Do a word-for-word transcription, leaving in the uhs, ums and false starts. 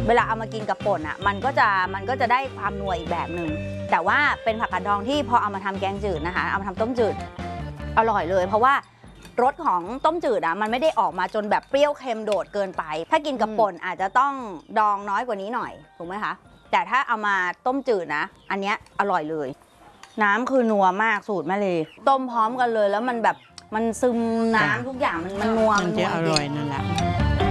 เวลาเอามากินกับป่นอ่ะมันก็จะมันก็จะได้ความนัวอีกแบบหนึ่งแต่ว่าเป็นผักกาดดองที่พอเอามาทำแกงจืดนะคะเอามาทำต้มจืดอร่อยเลยเพราะว่ารสของต้มจืดอ่ะมันไม่ได้ออกมาจนแบบเปรี้ยวเค็มโดดเกินไปถ้ากินกับป่นอาจจะต้องดองน้อยกว่านี้หน่อยถูกไหมคะแต่ถ้าเอามาต้มจืดนะอันเนี้ยอร่อยเลยน้ำคือนัวมากสูตรแม่เลยต้มพร้อมกันเลยแล้วมันแบบมันซึมน้ำทุกอย่างมันมันนัวมันจะอร่อยนั่นแหละ